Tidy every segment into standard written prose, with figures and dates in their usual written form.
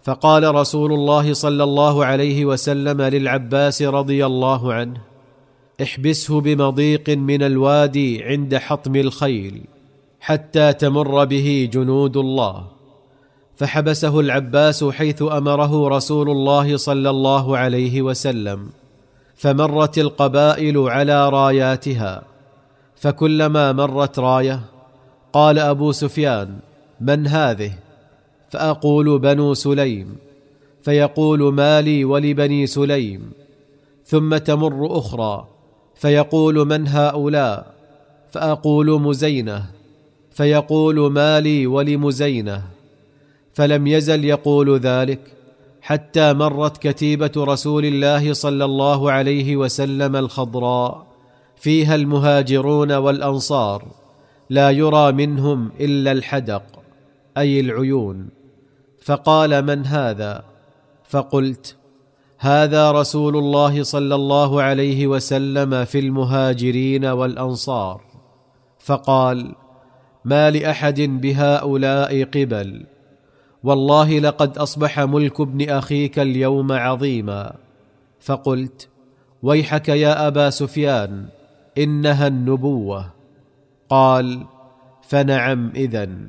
فقال رسول الله صلى الله عليه وسلم للعباس رضي الله عنه: احبسه بمضيق من الوادي عند حطم الخيل حتى تمر به جنود الله. فحبسه العباس حيث أمره رسول الله صلى الله عليه وسلم، فمرت القبائل على راياتها، فكلما مرت راية قال أبو سفيان: من هذه؟ فأقول: بنو سليم. فيقول: ما لي ولبني سليم. ثم تمر أخرى فيقول: من هؤلاء؟ فأقول: مزينة. فيقول: ما لي ولمزينة. فلم يزل يقول ذلك حتى مرت كتيبة رسول الله صلى الله عليه وسلم الخضراء، فيها المهاجرون والأنصار، لا يرى منهم إلا الحدق، أي العيون. فقال: من هذا؟ فقلت: هذا رسول الله صلى الله عليه وسلم في المهاجرين والأنصار. فقال: ما لأحد بهؤلاء قبل، والله لقد أصبح ملك ابن أخيك اليوم عظيما. فقلت: ويحك يا أبا سفيان، إنها النبوة. قال: فنعم إذن.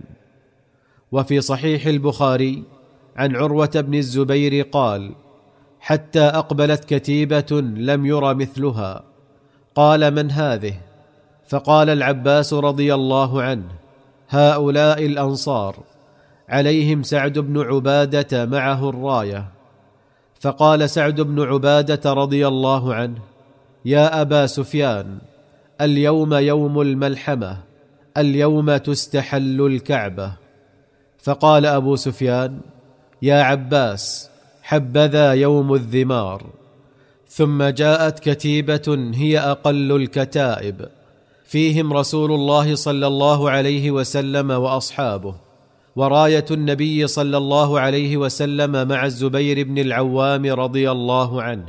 وفي صحيح البخاري عن عروة بن الزبير قال: حتى أقبلت كتيبة لم ير مثلها. قال: من هذه؟ فقال العباس رضي الله عنه: هؤلاء الأنصار، عليهم سعد بن عبادة معه الراية. فقال سعد بن عبادة رضي الله عنه: يا أبا سفيان، اليوم يوم الملحمة، اليوم تستحل الكعبة. فقال أبو سفيان: يا عباس، حبذا يوم الذمار. ثم جاءت كتيبة هي أقل الكتائب، فيهم رسول الله صلى الله عليه وسلم وأصحابه، وراية النبي صلى الله عليه وسلم مع الزبير بن العوام رضي الله عنه.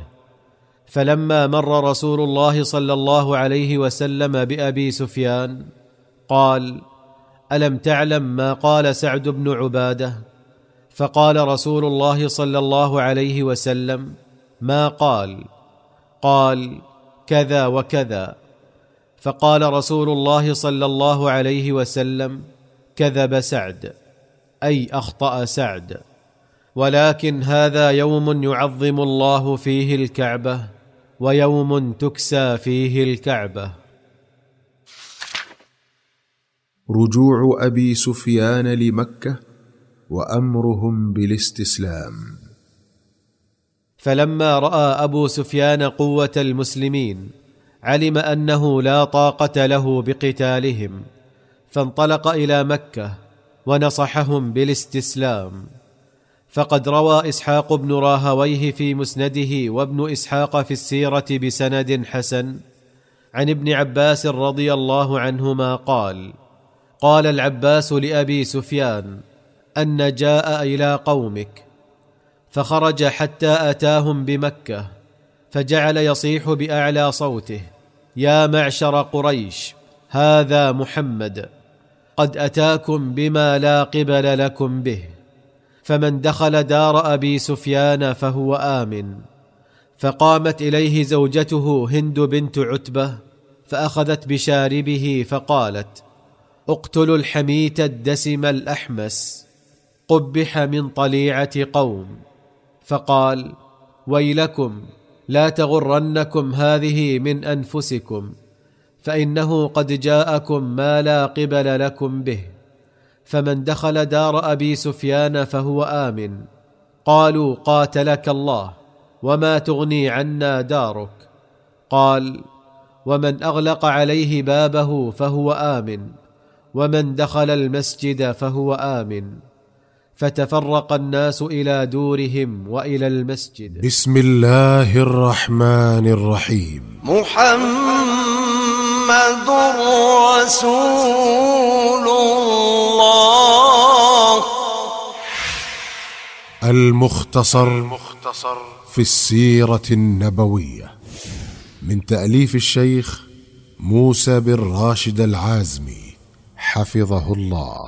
فلما مر رسول الله صلى الله عليه وسلم بأبي سفيان قال: ألم تعلم ما قال سعد بن عبادة؟ فقال رسول الله صلى الله عليه وسلم: ما قال؟ قال: كذا وكذا. فقال رسول الله صلى الله عليه وسلم: كذب سعد، أي أخطأ سعد، ولكن هذا يوم يعظم الله فيه الكعبة، ويوم تكسى فيه الكعبة. رجوع أبي سفيان لمكة وأمرهم بالاستسلام. فلما رأى أبو سفيان قوة المسلمين علم أنه لا طاقة له بقتالهم، فانطلق إلى مكة ونصحهم بالاستسلام. فقد روى إسحاق بن راهويه في مسنده وابن إسحاق في السيرة بسند حسن عن ابن عباس رضي الله عنهما قال: قال العباس لأبي سفيان: أن جاء إلى قومك، فخرج حتى أتاهم بمكة، فجعل يصيح بأعلى صوته: يا معشر قريش، هذا محمد، قد أتاكم بما لا قبل لكم به. فمن دخل دار أبي سفيان فهو آمن. فقامت إليه زوجته هند بنت عتبة، فأخذت بشاربه فقالت: اقتلوا الحميت الدسم الأحمس، قبح من طليعة قوم. فقال: ويلكم، لا تغرنكم هذه من أنفسكم، فإنه قد جاءكم ما لا قبل لكم به. فمن دخل دار أبي سفيان فهو آمن. قالوا: قاتلك الله، وما تغني عنا دارك؟ قال: ومن أغلق عليه بابه فهو آمن، ومن دخل المسجد فهو آمن. فتفرق الناس إلى دورهم وإلى المسجد. بسم الله الرحمن الرحيم. محمد رسول الله. المختصر في السيرة النبوية، من تأليف الشيخ موسى بن راشد العازمي حفظه الله.